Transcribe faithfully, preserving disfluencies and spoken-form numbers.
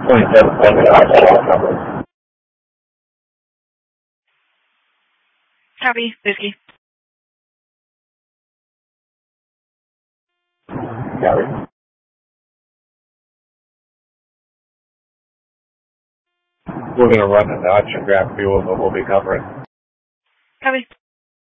twenty-seven seven. Copy, whiskey. Copy. We're going to run an oceanograph fuel, but we'll be covering. Copy.